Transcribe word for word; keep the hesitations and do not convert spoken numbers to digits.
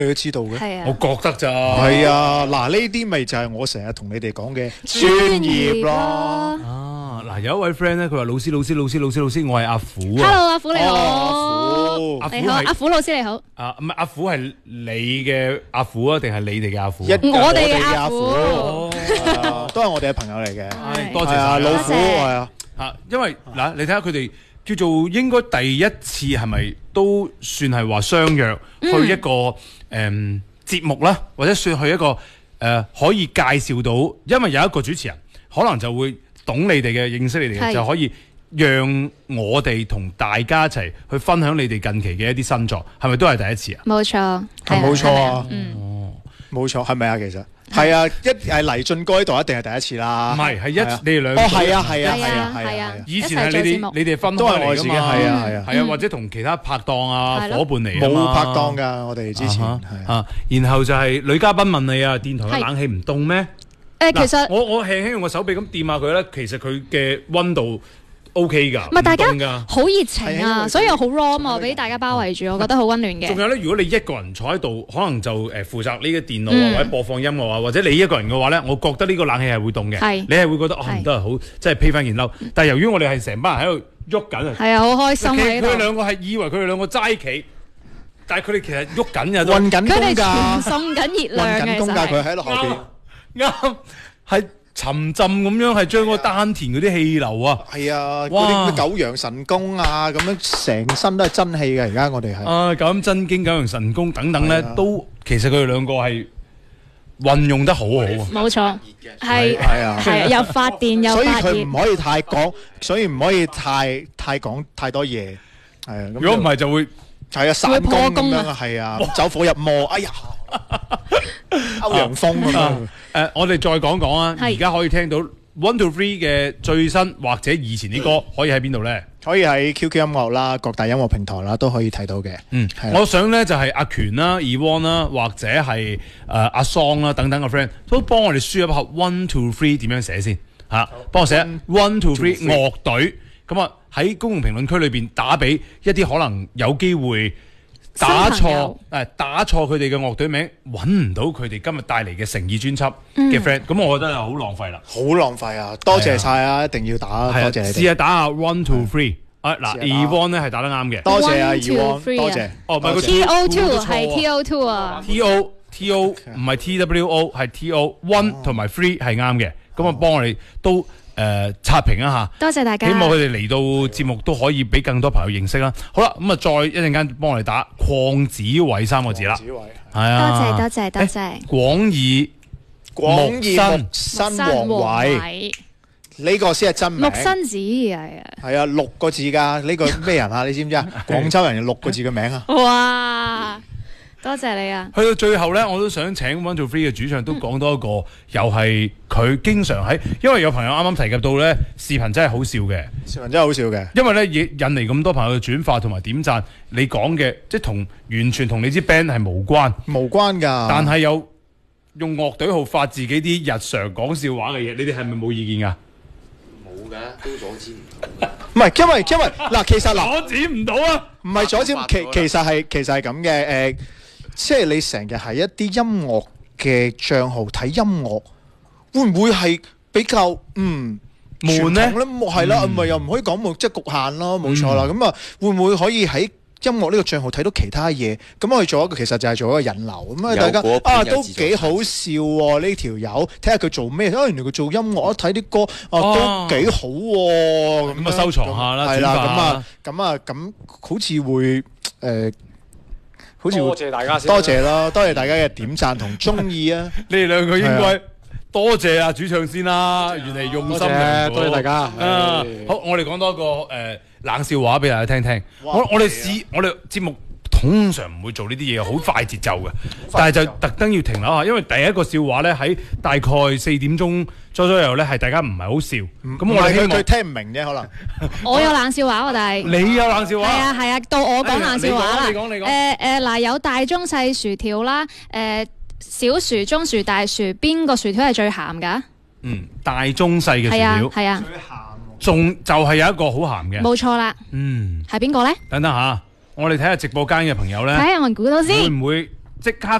你都知道嘅。 係啊， 我覺得咋。 係啊，嗱呢啲咪就係我成日同你哋講嘅專業咯。 啊，嗱有一位 friend 咧，佢話老師老師老師老師老師，我係阿虎啊。 Hello， 阿虎你好。 哦阿虎你好， 係阿虎老師你好。 啊，唔係阿虎係你嘅阿虎啊，定係你哋嘅阿虎啊？ 一我哋嘅阿虎， 哦啊都係我哋嘅朋友嚟嘅。 係多謝係啊， 晒老虎多謝係啊。 嚇，因為嗱，你睇下佢哋叫做應該第一次係咪都算係話相約去一個誒、嗯、節目啦，或者算去一個誒、呃、可以介紹到，因為有一個主持人可能就會懂你哋嘅認識你哋嘅， 係就可以讓我哋同大家一齊去分享你哋近期嘅一啲新作，係咪都係第一次啊？ 冇錯， 係冇錯啊， 嗯， 冇錯，係咪啊？其實係啊，一係黎俊哥呢度一定係第一次啦。 唔係，係一係啊你哋兩個哦，係啊，係啊，係係啊啊，係啊係啊。 以前係你哋一齊做節目你哋分都係我自己， 開嚟㗎嘛， 係啊，係啊， 係啊，或者同其他拍檔啊係咯伙伴嚟㗎嘛冇拍檔㗎，我哋之前啊係哈啊，然後就係女嘉賓問你啊，電台嘅係冷氣唔凍咩？ 誒其實嗱我我輕輕用個手臂咁掂下佢咧，其實佢嘅温度 O K 㗎， 唔係大家唔凍㗎。 好熱情係啊， 啊所以我好 warm 啊，俾大家包圍住，我覺得好温暖嘅。 仲有咧，如果你一個人坐喺度，可能就誒負責呢個電腦啊， 嗯或者播放音樂啊，或者你一個人嘅話咧，我覺得呢個冷氣係會凍嘅。 係你係會覺得哦係唔得啊，好即係披翻件褸。但係由於我哋係成班人喺度喐緊啊， 係啊，好開心佢喺度。 佢哋兩個係以為佢哋兩個齋企，但係佢哋其實喐緊嘅都運緊佢哋工㗎傳，送緊熱量嘅， 運緊工㗎， 其實係佢喺度後邊。 啱係沉浸咁樣，係將嗰個丹田嗰啲氣流啊。 係啊，嗰哇啲咩九陽神功啊，咁樣成身都係真氣嘅。而家我哋係啊，九陰真經、九陽神功等等咧， 係啊都其實佢哋兩個係運用得好好啊。 冇錯，係係啊， 係又發電又所以發熱佢唔。可以太講，所以唔可以太太講太多嘢。係啊，咁如果唔係就會係啊，散會工咁破功啊樣啊，係啊，走火入魔，哎呀，歐陽鋒咁啊樣。 誒，我哋再講講啊， 係而家可以聽到 One to Three 嘅最新或者以前啲歌，可以喺邊度咧？ 可以喺 Q Q 音樂啦，各大音樂平台啦都可以睇到嘅。 嗯係啊， 我想咧就係阿權啦、Ewan 啦，或者係誒阿桑啦等等嘅 friend，都幫我哋輸入一下 One to Three 點樣寫先嚇，幫我寫 One to Three 樂隊，咁啊喺公共評論區裏邊打俾一啲可能有機會打錯新朋友誒打錯佢哋嘅樂隊名，揾唔到佢哋今日帶嚟嘅誠意專輯嘅 friend，咁我覺得係好浪費啦。 好浪費啊！多謝晒啊，一定要打， 係啊多謝你哋。 試下打下 One to Three 啊嗱試下打 ，Ewan 咧係打得啱嘅。 多謝啊 One, two, Ewan， three 多謝啊。 哦，唔係個 T O two two 都錯係 T O two 啊， T O T O 唔係 T W O 係 T O one 同埋 three 係啱嘅，咁啊幫我哋都誒刷評一下， 多謝大家。 希望佢哋嚟到節目都可以俾更多朋友認識啦。好啦，咁啊再一陣間幫我哋打鄺子偉三個字啦， 子偉係啊， 多謝多謝多謝。 廣義廣義木新新王偉呢個先係真名。 木新子係啊！ 係啊，六個字㗎，呢個咩人啊？你知唔知啊？廣州人有六個字嘅名啊！ 哇！多謝你啊！ 去到最後咧，我都想請 One to Three 嘅主唱都講多一個，又係佢經常喺，因為有朋友啱啱提及到咧，視頻真係好笑嘅。 視頻真係好笑嘅。 因為咧引引嚟咁多朋友嘅轉發同埋點讚，你講嘅即係同完全同你支 band 係無關， 無關㗎。 但係有用樂隊號發自己啲日常講笑話嘅嘢，你哋係咪冇意見㗎？ 冇嘅，都阻止唔到嘅。 唔係，因為因為嗱，其實嗱， 阻止唔到啊！ 唔係阻止，其其實係其實係咁嘅誒，即係你成日係一啲音樂嘅帳號睇音樂，會唔會係比較嗯悶咧傳統咧？冇係啦，唔係又唔可以講冇，即係局限咯，冇錯啦。咁啊，會唔會可以喺音樂呢個帳號睇到其他嘢？咁我哋做一個其實就係做一個引流咁啊！大家有果片啊都有自助幾好笑喎呢條友，睇下佢做咩？啊原來佢做音樂，睇啲歌啊哦都幾好喎。 咁啊收藏下啦係啦， 轉發咁啊咁啊咁好似會誒，好似會多謝大家先。 多謝啦，多謝大家嘅點讚同中意啊！ 你哋兩個應係該多謝啊主唱先啦，原嚟用多心良苦謝多謝大家。 啊！ 唉好，我哋講多一個誒冷笑話俾大家聽聽。 哇我我哋試我哋節目通常唔會做呢啲嘢，好快節奏嘅，但係就特登要停留下，因為第一個笑話咧喺大概四點鐘左左右咧係大家唔係好笑，咁咁我哋希望佢佢聽唔明啫，可能我有冷笑話喎，但係你有冷笑係話。 啊係啊，到我講冷笑話啦。 你講你講你講誒誒嗱，有大中細薯條啦，誒小薯、中薯、大薯，邊個薯條係最鹹㗎？ 嗯，大中細嘅薯係啊條， 係啊， 仲就係有一個好鹹嘅。 冇錯啦。 嗯， 係邊個咧？ 等等下，我哋睇下直播間嘅朋友咧， 睇下有冇人估到會先。 唔會即刻